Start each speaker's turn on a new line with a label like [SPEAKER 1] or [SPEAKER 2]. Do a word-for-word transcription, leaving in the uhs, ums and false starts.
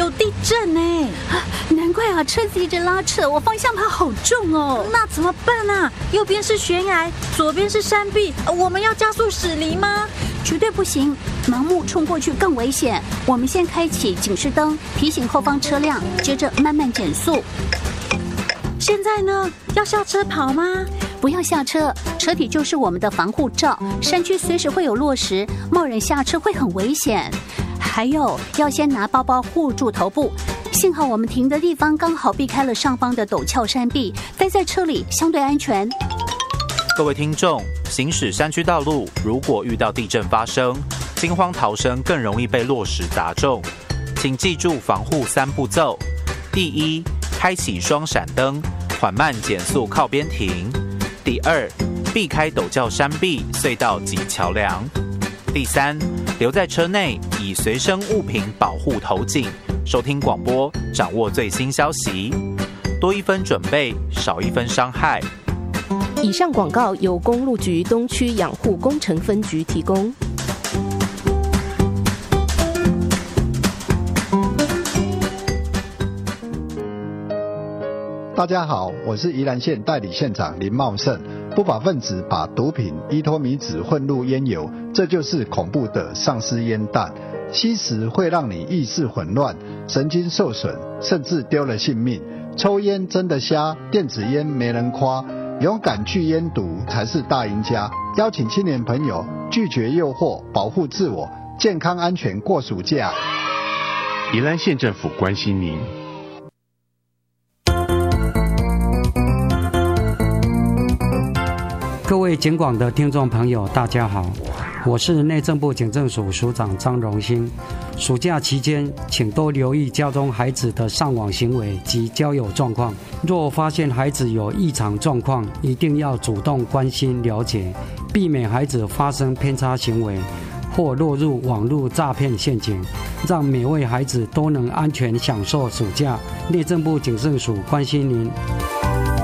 [SPEAKER 1] 有地震呢！
[SPEAKER 2] 难怪啊，车子一直拉扯，我方向盘好重哦。
[SPEAKER 1] 那怎么办啊？右边是悬崖，左边是山壁，我们要加速驶离吗？
[SPEAKER 2] 绝对不行，盲目冲过去更危险。我们先开启警示灯，提醒后方车辆，接着慢慢减速。
[SPEAKER 1] 现在呢？要下车跑吗？
[SPEAKER 2] 不要下车，车体就是我们的防护罩。山区随时会有落石，贸然下车会很危险。还有，要先拿包包护住头部。幸好我们停的地方刚好避开了上方的陡峭山壁，待在车里相对安全。
[SPEAKER 3] 各位听众，行驶山区道路，如果遇到地震发生，惊慌逃生更容易被落石砸中。请记住防护三步骤：第一，开启双闪灯，缓慢减速靠边停；第二，避开陡峭山壁、隧道及桥梁；第三，留在车内，以随身物品保护头颈。收听广播，掌握最新消息，多一分准备，少一分伤害。
[SPEAKER 4] 以上广告由公路局东区养护工程分局提供。
[SPEAKER 5] 大家好，我是宜兰县代理县长林茂胜。不法分子把毒品依托米脂混入烟油，这就是恐怖的丧尸烟弹。吸食会让你意识混乱、神经受损，甚至丢了性命。抽烟真的瞎，电子烟没人夸，勇敢拒烟毒才是大赢家。邀请青年朋友拒绝诱惑，保护自我，健康安全过暑假。
[SPEAKER 6] 宜兰县政府关心您。
[SPEAKER 7] 各位警广的听众朋友，大家好，我是内政部警政署署长张荣兴。暑假期间，请多留意家中孩子的上网行为及交友状况。若发现孩子有异常状况，一定要主动关心了解，避免孩子发生偏差行为或落入网络诈骗陷阱，让每位孩子都能安全享受暑假。内政部警政署关心您。